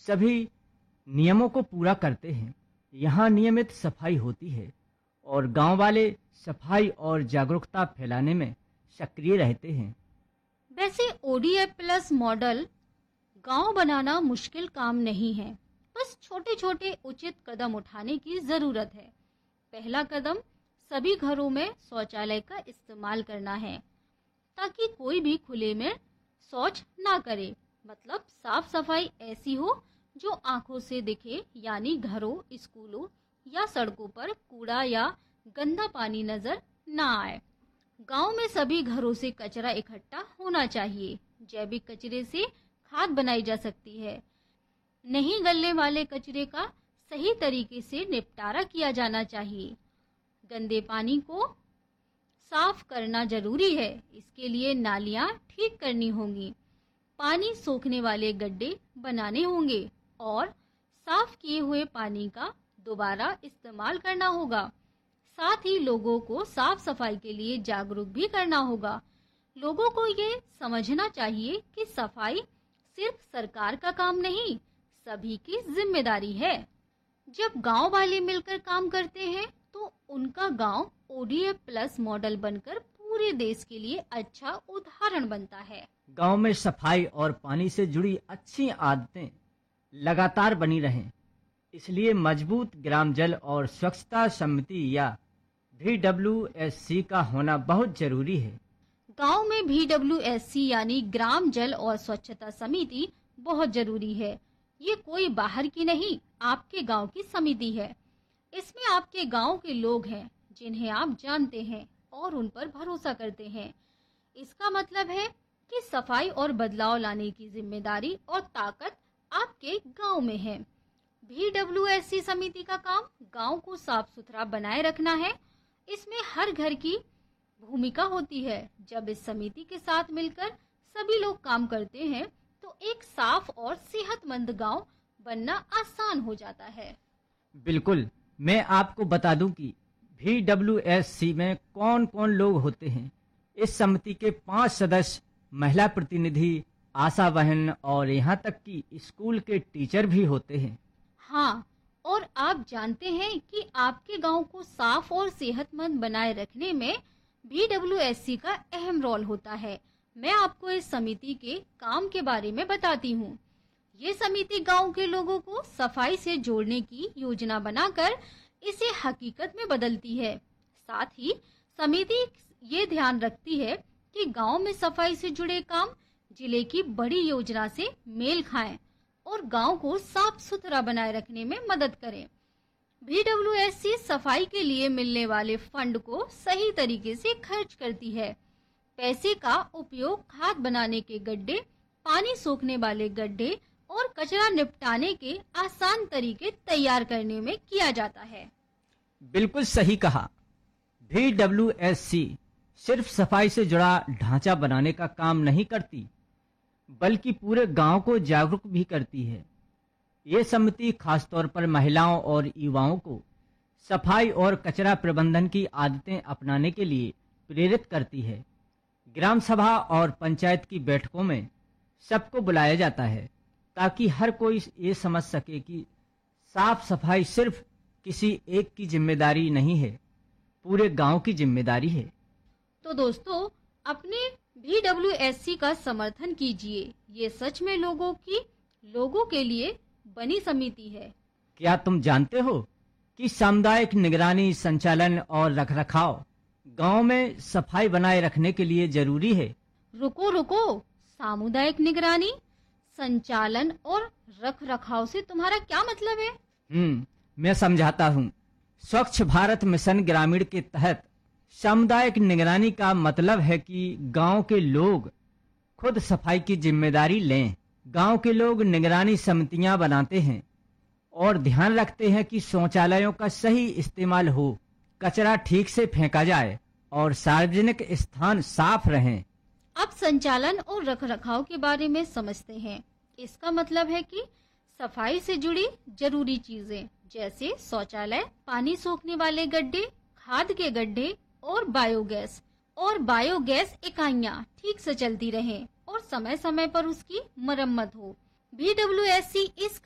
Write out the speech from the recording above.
सभी नियमों को पूरा करते हैं। यहाँ नियमित सफाई होती है और गांव वाले सफाई और जागरूकता फैलाने में सक्रिय रहते हैं। वैसे ओडीएफ प्लस मॉडल गांव बनाना मुश्किल काम नहीं है, बस छोटे छोटे उचित कदम उठाने की जरूरत है। पहला कदम सभी घरों में शौचालय का इस्तेमाल करना है, ताकि कोई भी खुले में शौच ना करे। मतलब साफ सफाई ऐसी हो जो आंखों से दिखे, यानी घरों, स्कूलों या सड़कों पर कूड़ा या गंदा पानी नजर ना आए। गांव में सभी घरों से कचरा इकट्ठा होना चाहिए। जैविक कचरे से खाद बनाई जा सकती है। नहीं गलने वाले कचरे का सही तरीके से निपटारा किया जाना चाहिए। गंदे पानी को साफ करना जरूरी है। इसके लिए नालियां ठीक करनी होंगी, पानी सोखने वाले गड्ढे बनाने होंगे और साफ किए हुए पानी का दोबारा इस्तेमाल करना होगा। साथ ही लोगों को साफ सफाई के लिए जागरूक भी करना होगा। लोगों को ये समझना चाहिए कि सफाई सिर्फ सरकार का काम नहीं, सभी की जिम्मेदारी है। जब गांव वाले मिलकर काम करते हैं तो उनका गांव ओडीएफ प्लस मॉडल बनकर पूरे देश के लिए अच्छा उदाहरण बनता है। गांव में सफाई और पानी से जुड़ी अच्छी आदतें लगातार बनी रहें, इसलिए मजबूत ग्राम जल और स्वच्छता समिति या VWSC का होना बहुत जरूरी है। गांव में VWSC यानी ग्राम जल और स्वच्छता समिति बहुत जरूरी है। ये कोई बाहर की नहीं, आपके गांव की समिति है। इसमें आपके गांव के लोग हैं जिन्हें आप जानते हैं और उन पर भरोसा करते हैं। इसका मतलब है कि सफाई और बदलाव लाने की जिम्मेदारी और ताकत आपके गांव में है। VWSC समिति का काम गांव को साफ सुथरा बनाए रखना है। इसमें हर घर की भूमिका होती है। जब इस समिति के साथ मिलकर सभी लोग काम करते हैं तो एक साफ और सेहतमंद गांव बनना आसान हो जाता है। बिल्कुल, मैं आपको बता दूं कि VWSC में कौन कौन लोग होते हैं। इस समिति के 5 सदस्य महिला प्रतिनिधि, आशा बहन और यहाँ तक कि स्कूल के टीचर भी होते हैं। हाँ, और आप जानते हैं कि आपके गांव को साफ और सेहतमंद बनाए रखने में VWSC का अहम रोल होता है। मैं आपको इस समिति के काम के बारे में बताती हूँ। ये समिति गांव के लोगों को सफाई से जोड़ने की योजना बनाकर इसे हकीकत में बदलती है। साथ ही समिति ये ध्यान रखती है कि गांव में सफाई से जुड़े काम जिले की बड़ी योजना से मेल खाएं और गांव को साफ सुथरा बनाए रखने में मदद करें। VWSC सफाई के लिए मिलने वाले फंड को सही तरीके से खर्च करती है। पैसे का उपयोग खाद बनाने के गड्ढे, पानी सोखने वाले गड्ढे और कचरा निपटाने के आसान तरीके तैयार करने में किया जाता है। बिल्कुल सही कहा। VWSC सिर्फ सफाई से जुड़ा ढांचा बनाने का काम नहीं करती, बल्कि पूरे गांव को जागरूक भी करती है। ये समिति खासतौर पर महिलाओं और युवाओं को सफाई और कचरा प्रबंधन की आदतें अपनाने के लिए प्रेरित करती है। ग्राम सभा और पंचायत की बैठकों में सबको बुलाया जाता है ताकि हर कोई ये समझ सके कि साफ सफाई सिर्फ किसी एक की जिम्मेदारी नहीं है, पूरे गांव की जिम्मेदारी है। तो दोस्तों, अपने VWSC का समर्थन कीजिए। ये सच में लोगों के लिए बनी समिति है। क्या तुम जानते हो कि सामुदायिक निगरानी, संचालन और रखरखाव गांव में सफाई बनाए रखने के लिए जरूरी है? रुको, सामुदायिक निगरानी, संचालन और रखरखाव से तुम्हारा क्या मतलब है? मैं समझाता हूँ। स्वच्छ भारत मिशन ग्रामीण के तहत सामुदायिक निगरानी का मतलब है कि गांव के लोग खुद सफाई की जिम्मेदारी लें। गांव के लोग निगरानी समितियां बनाते हैं और ध्यान रखते हैं कि शौचालयों का सही इस्तेमाल हो, कचरा ठीक से फेंका जाए और सार्वजनिक स्थान साफ रहें। अब संचालन और रखरखाव के बारे में समझते हैं। इसका मतलब है कि सफाई से जुड़ी जरूरी चीजें जैसे शौचालय, पानी सोखने वाले गड्ढे, खाद के गड्ढे और बायोगैस इकाइयां ठीक से चलती रहें और समय समय पर उसकी मरम्मत हो। VWSC इस